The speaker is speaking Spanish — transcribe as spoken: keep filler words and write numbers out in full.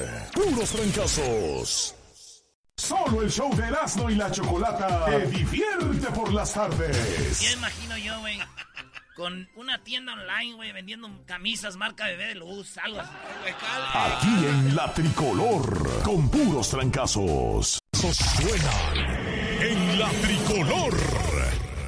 puros trancazos. Solo el show de Erasmo y la Chocolata te divierte por las tardes. Ya imagino yo, güey, con una tienda online, güey, vendiendo camisas marca Bebé de Luz, algo así. Aquí en La Tricolor, con puros trancazos. Suenan en La Tricolor.